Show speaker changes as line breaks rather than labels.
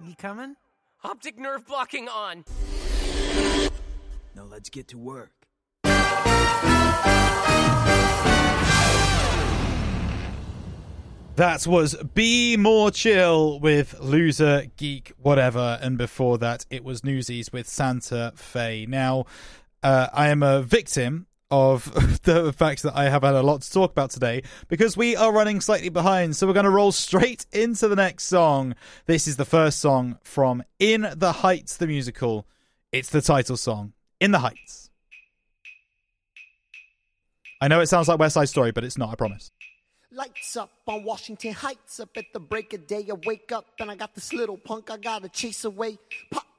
You coming?
Optic nerve blocking on.
Now let's get to work.
That was Be More Chill with Loser, Geek, Whatever, and before that it was Newsies with Santa Fe. Now, I am a victim of the fact that I have had a lot to talk about today because we are running slightly behind, so we're going to roll straight into the next song. This is the first song from In the Heights, the musical. It's the title song, In the Heights. I know it sounds like West Side Story, but it's not, I promise.
Lights up on Washington Heights. Up at the break of day, I wake up and I got this little punk I gotta chase away. Pop